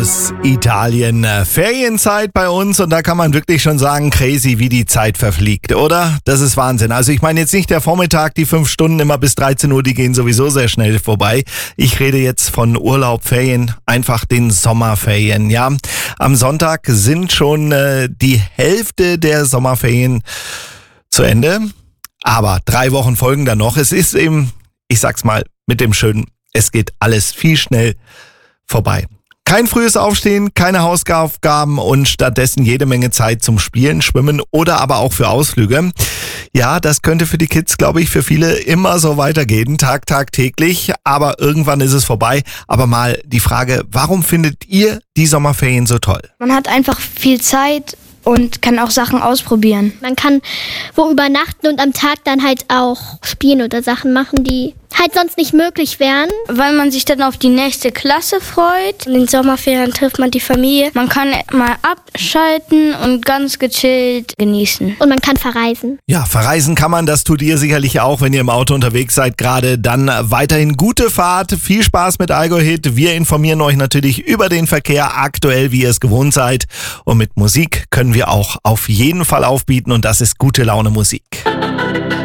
Italien, Ferienzeit bei uns und da kann man wirklich schon sagen, crazy, wie die Zeit verfliegt, oder? Das ist Wahnsinn. Also ich meine jetzt nicht der Vormittag, die 5 Stunden immer bis 13 Uhr, die gehen sowieso sehr schnell vorbei. Ich rede jetzt von Urlaub, Ferien, einfach den Sommerferien, ja. Am Sonntag sind schon die Hälfte der Sommerferien zu Ende, aber 3 Wochen folgen dann noch. Es ist eben, ich sag's mal mit dem Schönen, es geht alles viel schnell vorbei. Kein frühes Aufstehen, keine Hausaufgaben und stattdessen jede Menge Zeit zum Spielen, Schwimmen oder aber auch für Ausflüge. Ja, das könnte für die Kids, glaube ich, für viele immer so weitergehen, tagtäglich, aber irgendwann ist es vorbei. Aber mal die Frage, warum findet ihr die Sommerferien so toll? Man hat einfach viel Zeit und kann auch Sachen ausprobieren. Man kann wo übernachten und am Tag dann halt auch spielen oder Sachen machen, die halt sonst nicht möglich wären. Weil man sich dann auf die nächste Klasse freut. In den Sommerferien trifft man die Familie. Man kann mal abschalten und ganz gechillt genießen. Und man kann verreisen. Ja, verreisen kann man, das tut ihr sicherlich auch, wenn ihr im Auto unterwegs seid gerade. Dann weiterhin gute Fahrt, viel Spaß mit Allgäu-Hit. Wir informieren euch natürlich über den Verkehr aktuell, wie ihr es gewohnt seid. Und mit Musik können wir auch auf jeden Fall aufbieten und das ist gute Laune Musik.